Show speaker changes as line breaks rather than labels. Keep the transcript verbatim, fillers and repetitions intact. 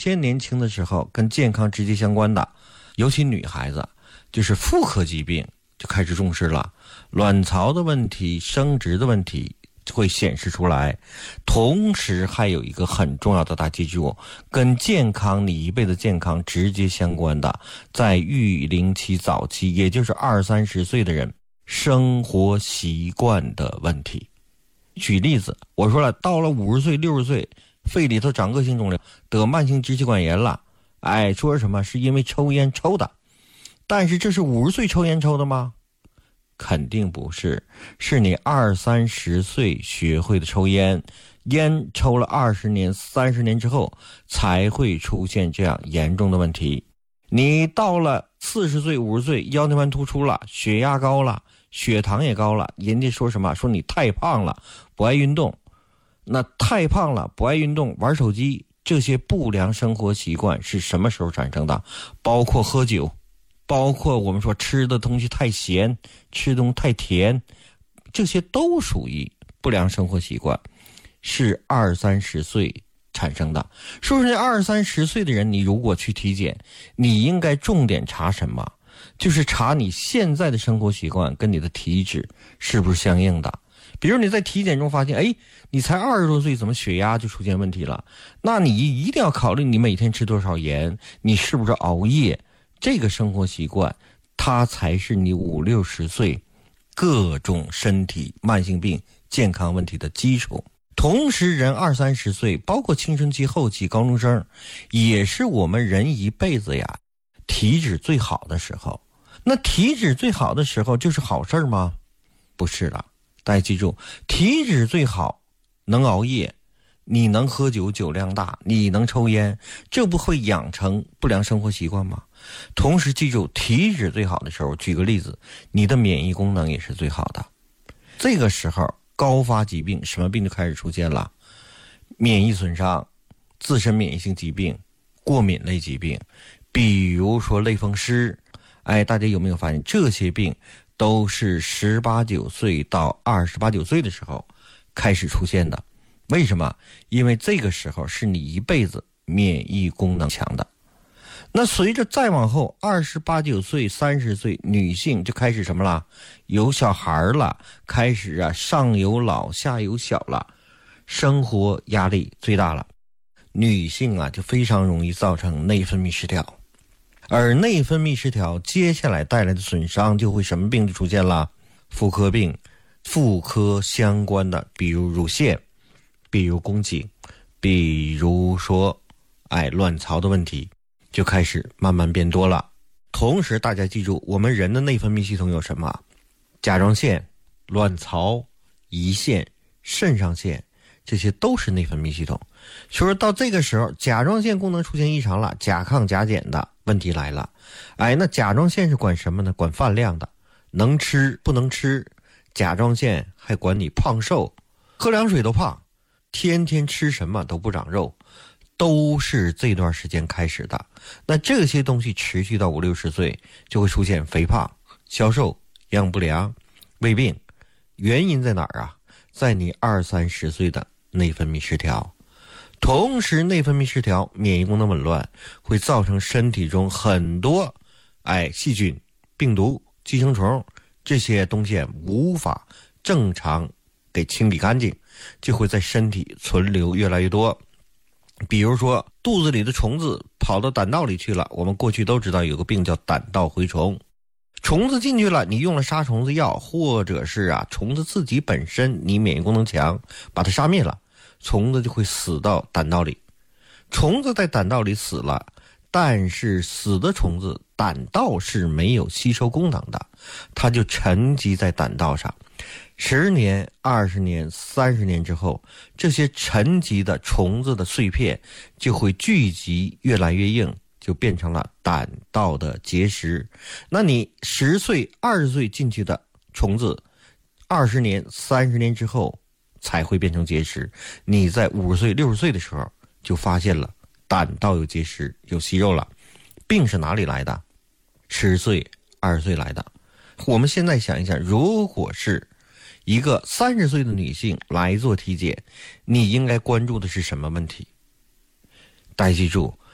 些年轻的时候跟健康直接相关的，尤其女孩子，就是妇科疾病就开始重视了，卵巢的问题、生殖的问题会显示出来。同时还有一个很重要的，大家记住，跟健康你一辈子健康直接相关的，在育龄期早期，也就是二三十岁的人，生活习惯的问题。举例子，我说了，到了五十岁六十岁，肺里头长恶性肿瘤，得慢性支气管炎了，哎，说什么是因为抽烟抽的，但是这是五十岁抽烟抽的吗？肯定不是，是你二三十岁学会的抽烟，烟抽了二十年三十年之后才会出现这样严重的问题。你到了四十岁五十岁，腰间盘突出了，血压高了，血糖也高了，人家说什么？说你太胖了，不爱运动。那太胖了，不爱运动，玩手机，这些不良生活习惯是什么时候产生的？包括喝酒，包括我们说吃的东西太咸，吃的东西太甜，这些都属于不良生活习惯，是二三十岁产生的。说是二三十岁的人，你如果去体检，你应该重点查什么？就是查你现在的生活习惯跟你的体脂是不是相应的。比如你在体检中发现，哎，你才二十多岁，怎么血压就出现问题了？那你一定要考虑你每天吃多少盐，你是不是熬夜，这个生活习惯，它才是你五六十岁各种身体慢性病健康问题的基础。同时人二三十岁，包括青春期后期高中生，也是我们人一辈子呀体脂最好的时候。那体脂最好的时候就是好事吗？不是的，大家记住，体脂最好能熬夜，你能喝酒酒量大，你能抽烟，这不会养成不良生活习惯吗？同时记住，体脂最好的时候，举个例子，你的免疫功能也是最好的。这个时候高发疾病，什么病就开始出现了？免疫损伤、自身免疫性疾病、过敏类疾病，比如说类风湿。哎，大家有没有发现这些病都是十八九岁到二十八九岁的时候开始出现的？为什么？因为这个时候是你一辈子免疫功能强的。那随着再往后，二十八九岁、三十岁，女性就开始什么了？有小孩了，开始啊，上有老下有小了，生活压力最大了。女性啊，就非常容易造成内分泌失调。而内分泌失调接下来带来的损伤就会什么病就出现了？妇科病，妇科相关的，比如乳腺，比如宫颈，比如说哎卵巢的问题就开始慢慢变多了。同时大家记住，我们人的内分泌系统有什么？甲状腺、卵巢、胰腺、肾上腺，这些都是内分泌系统。所以说到这个时候，甲状腺功能出现异常了，甲亢甲减的问题来了。哎，那甲状腺是管什么呢？管饭量的，能吃不能吃。甲状腺还管你胖瘦，喝凉水都胖，天天吃什么都不长肉，都是这段时间开始的。那这些东西持续到五六十岁，就会出现肥胖、消瘦、营养不良、胃病。原因在哪儿啊？在你二三十岁的内分泌失调。同时内分泌失调，免疫功能紊乱，会造成身体中很多哎细菌、病毒、寄生虫这些东西无法正常给清理干净，就会在身体存留越来越多。比如说肚子里的虫子跑到胆道里去了，我们过去都知道有个病叫胆道蛔虫。虫子进去了，你用了杀虫子药，或者是啊虫子自己本身你免疫功能强，把它杀灭了，虫子就会死到胆道里。虫子在胆道里死了，但是死的虫子胆道是没有吸收功能的，它就沉积在胆道上。十年、二十年、三十年之后，这些沉积的虫子的碎片就会聚集越来越硬，就变成了胆道的结石。那你十岁、二十岁进去的虫子，二十年、三十年之后才会变成结石。你在五十岁、六十岁的时候就发现了胆道有结石、有息肉了。病是哪里来的？十岁、二十岁来的。我们现在想一想，如果是一个三十岁的女性来做体检，你应该关注的是什么问题？大家记住，